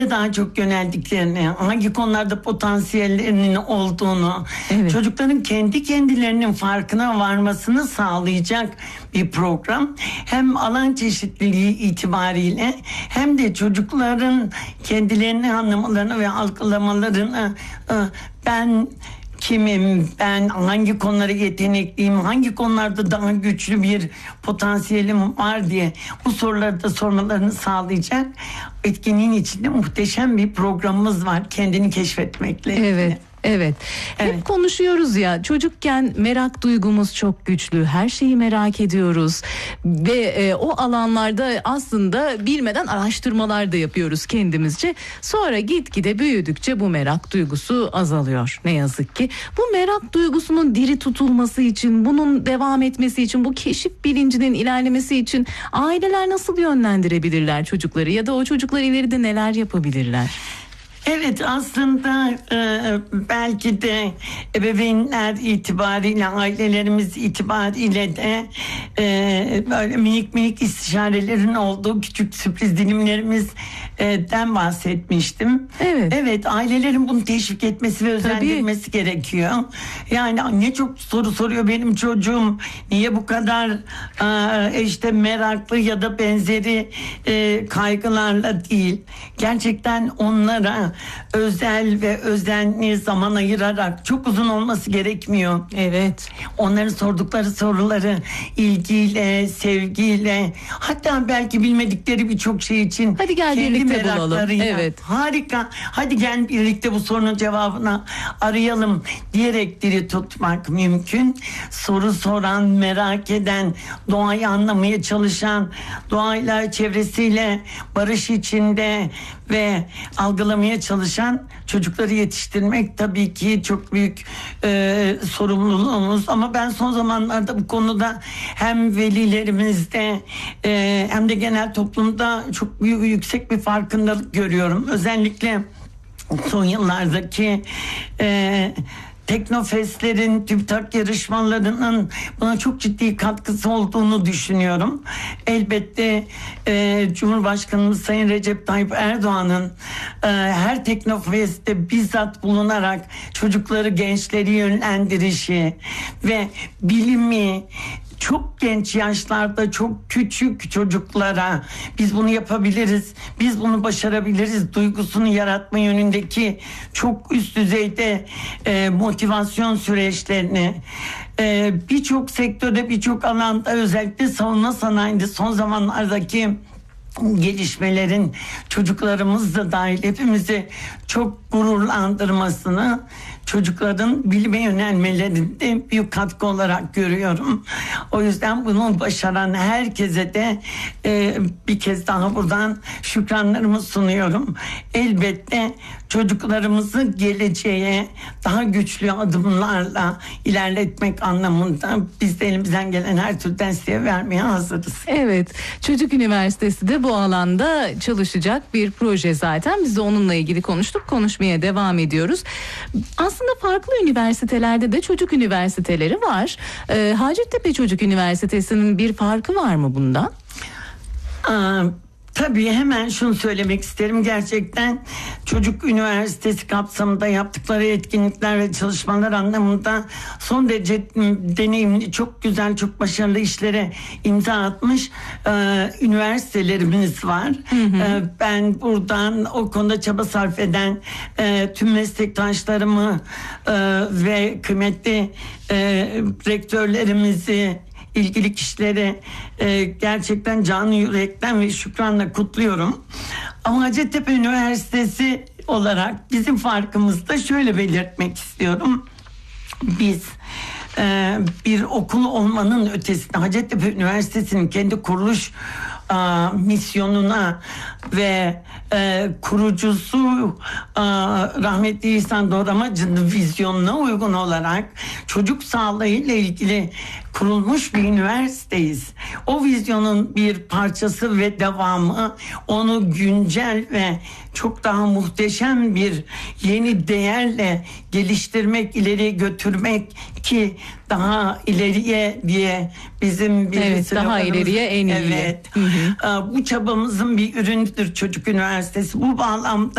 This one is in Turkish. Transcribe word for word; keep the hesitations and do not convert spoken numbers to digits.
daha çok yöneldiklerini, hangi konularda potansiyellerinin olduğunu, evet. çocukların kendi kendilerinin farkına varmasını sağlayacak bir program. Hem alan çeşitliliği itibariyle hem de çocukların kendilerini anlamalarını ve algılamalarını, ben kimim, ben hangi konulara yetenekliyim, hangi konularda daha güçlü bir potansiyelim var diye bu soruları da sormalarını sağlayacak etkinliğin içinde muhteşem bir programımız var, kendini keşfetmekle. Evet. Evet. Evet. Hep konuşuyoruz ya, çocukken merak duygumuz çok güçlü. Her şeyi merak ediyoruz ve e, o alanlarda aslında bilmeden araştırmalar da yapıyoruz kendimizce. Sonra gitgide büyüdükçe bu merak duygusu azalıyor ne yazık ki. Bu merak duygusunun diri tutulması için, bunun devam etmesi için, bu keşif bilincinin ilerlemesi için aileler nasıl yönlendirebilirler çocukları ya da o çocuklar ileride neler yapabilirler? Evet, aslında e, belki de ebeveynler itibariyle, ailelerimiz itibariyle de e, böyle minik minik istişarelerin olduğu küçük sürpriz dilimlerimizden bahsetmiştim. Evet. Evet, ailelerin bunu teşvik etmesi ve özendirmesi Tabii. gerekiyor. Yani ne çok soru soruyor benim çocuğum, niye bu kadar e, işte meraklı ya da benzeri e, kaygılarla değil. Gerçekten onlara özel ve özenli zaman ayırarak, çok uzun olması gerekmiyor. Evet. Onların sordukları soruları ilgiyle, sevgiyle, hatta belki bilmedikleri birçok şey için hadi gel birlikte bulalım. Evet. Harika. Hadi gel birlikte bu sorunun cevabını arayalım diyerek diri tutmak mümkün. Soru soran, merak eden, doğayı anlamaya çalışan, doğayla, çevresiyle barış içinde ve algılamaya çalışan çocukları yetiştirmek tabii ki çok büyük e, sorumluluğumuz. Ama ben son zamanlarda bu konuda hem velilerimizde e, hem de genel toplumda çok büyük, yüksek bir farkındalık görüyorum. Özellikle son yıllardaki e, Teknofestlerin, TÜBİTAK yarışmalarının buna çok ciddi katkısı olduğunu düşünüyorum. Elbette e, Cumhurbaşkanımız Sayın Recep Tayyip Erdoğan'ın e, her Teknofest'te bizzat bulunarak çocukları, gençleri yönlendirişi ve bilimi çok genç yaşlarda çok küçük çocuklara biz bunu yapabiliriz, biz bunu başarabiliriz duygusunu yaratma yönündeki çok üst düzeyde e, motivasyon süreçlerini e, birçok sektörde, birçok alanda, özellikle savunma sanayinde son zamanlardaki gelişmelerin çocuklarımız da dahil hepimizi çok gururlandırmasını, çocukların bilime yönelmelerinde büyük katkı olarak görüyorum. O yüzden bunu başaran herkese de e, bir kez daha buradan şükranlarımı sunuyorum. Elbette çocuklarımızı geleceğe daha güçlü adımlarla ilerletmek anlamında biz de elimizden gelen her türlü desteği vermeye hazırız. Evet, Çocuk Üniversitesi de bu alanda çalışacak bir proje zaten. Biz de onunla ilgili konuştuk, konuşmaya devam ediyoruz. Aslında farklı üniversitelerde de çocuk üniversiteleri var. Ee, Hacettepe Çocuk Üniversitesi'nin bir farkı var mı bundan? Aa, Tabii, hemen şunu söylemek isterim. Gerçekten Çocuk Üniversitesi kapsamında yaptıkları etkinlikler ve çalışmalar anlamında son derece deneyimli, çok güzel, çok başarılı işlere imza atmış e, üniversitelerimiz var. Hı hı. E, ben buradan o konuda çaba sarf eden e, tüm meslektaşlarımı e, ve kıymetli e, rektörlerimizi, ilgili kişileri e, gerçekten canı yürekten ve şükranla kutluyorum. Ama Hacettepe Üniversitesi olarak bizim farkımızı da şöyle belirtmek istiyorum. Biz e, bir okul olmanın ötesinde Hacettepe Üniversitesi'nin kendi kuruluş e, misyonuna ve e, kurucusu e, rahmetli İhsan Doğramacı'nın vizyonuna uygun olarak çocuk sağlığı ile ilgili kurulmuş bir üniversiteyiz. O vizyonun bir parçası ve devamı, onu güncel ve çok daha muhteşem bir yeni değerle geliştirmek, ileriye götürmek ki daha ileriye diye bizim bir evet, daha ileriye en iyi. Evet. Hı hı. Bu çabamızın bir ürünüdür Çocuk Üniversitesi. Bu bağlamda